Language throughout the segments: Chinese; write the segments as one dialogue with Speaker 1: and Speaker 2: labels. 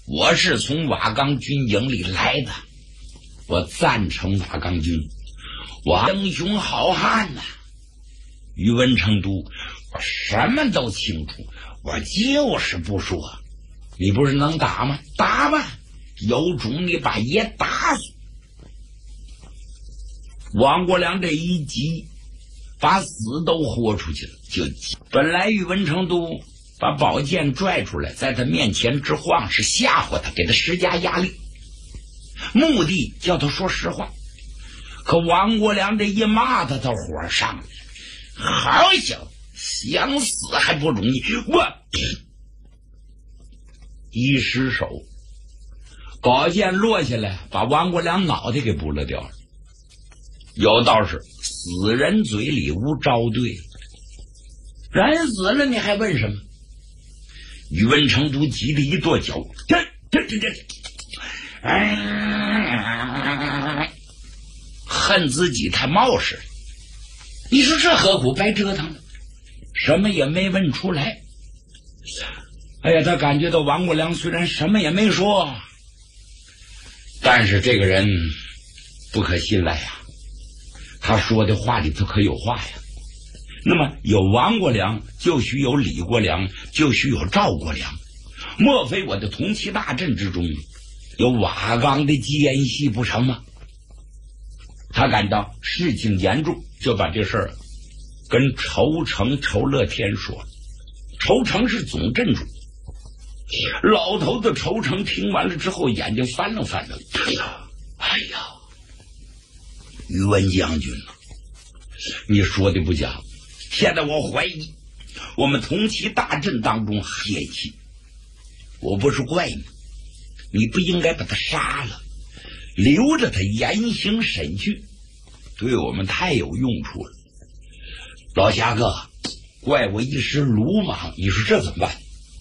Speaker 1: 我是从瓦岗军营里来的，我赞成瓦岗军，我英雄好汉呐。宇文成都，我什么都清楚，我就是不说。你不是能打吗？打吧，有种你把爷打死。王国良这一急，把死都豁出去了。就本来宇文成都把宝剑拽出来，在他面前直晃，是吓唬他，给他施加压力，目的叫他说实话。可王国良这一骂他，他火上来了。好小子，想死还不容易！我一失手，宝剑落下来，把王国良脑袋给拨了掉了。有道是死人嘴里无招对，人死了你还问什么？宇文成都急得一跺脚，恨自己太冒失了。你说这何苦白折腾了？什么也没问出来。哎呀，他感觉到王国良虽然什么也没说，但是这个人不可信赖呀。他说的话里头可有话呀。那么有王国良，就须有李国良，就须有赵国良。莫非我的同期大阵之中有瓦岗的奸细不成吗？他感到事情严重，就把这事儿跟仇成、仇乐天说。仇成是总镇主，老头子仇成听完了之后，眼睛翻了翻了。哎呀，宇文将军啊，你说的不假。现在我怀疑我们同期大阵当中邪气，我不是怪你，你不应该把他杀了，留着他严刑审讯，对我们太有用处了。老侠哥，怪我一时鲁莽，你说这怎么办？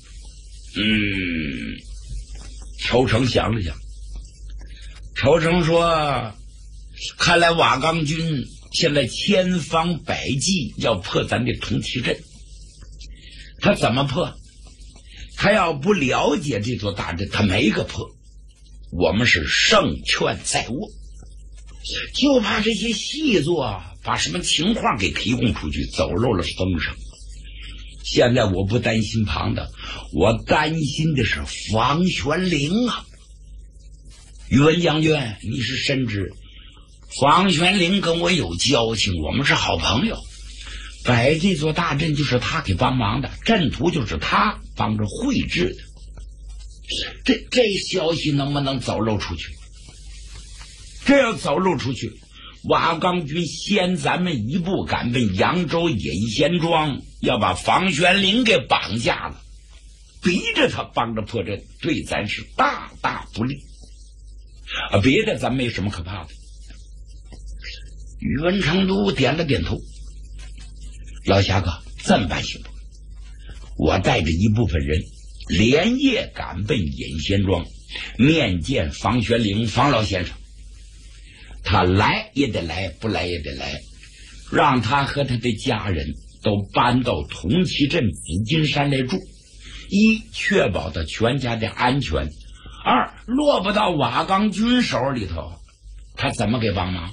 Speaker 1: 仇成想了想，仇成说，看来瓦岗军现在千方百计要破咱的同期阵。他怎么破？他要不了解这座大阵，他没个破。我们是胜券在握，就怕这些细作把什么情况给提供出去，走漏了风声。现在我不担心庞的，我担心的是房玄龄啊。宇文将军，你是深知房玄龄跟我有交情，我们是好朋友，摆这座大阵就是他给帮忙的，阵图就是他帮着绘制的。这消息能不能走漏出去？这要走漏出去，瓦岗军先咱们一步赶奔扬州隐仙庄，要把房玄龄给绑架了，逼着他帮着破阵，对咱是大大不利。别的咱没什么可怕的。宇文成都点了点头。老侠哥，这么办行不？我带着一部分人连夜赶奔隐仙庄，面见房玄龄房老先生。他来也得来，不来也得来，让他和他的家人都搬到同期镇紫金山来住。一，确保他全家的安全；二，落不到瓦岗军手里头，他怎么给帮忙？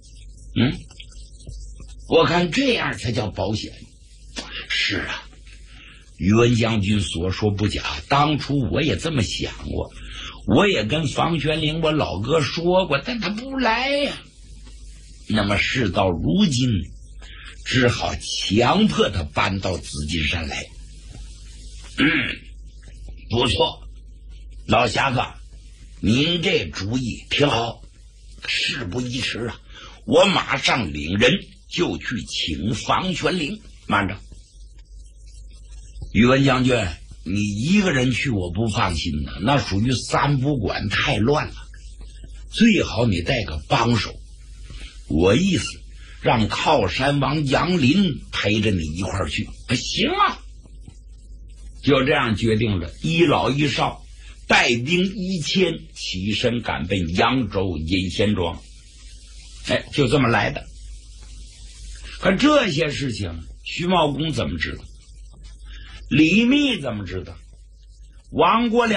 Speaker 1: 我看这样才叫保险。是啊，宇文将军所说不假，当初我也这么想过，我也跟房玄龄我老哥说过，但他不来呀。那么事到如今，只好强迫他搬到紫金山来。不错，老侠客，您这主意挺好。事不宜迟啊，我马上领人就去请房玄龄。慢着，宇文将军，你一个人去我不放心呢，那属于三不管，太乱了。最好你带个帮手。我意思让靠山王杨林陪着你一块儿去。行啊，就这样决定了。一老一少带兵1000起身赶奔扬州隐仙庄。就这么来的。可这些事情徐茂公怎么知道？李密怎么知道？王国良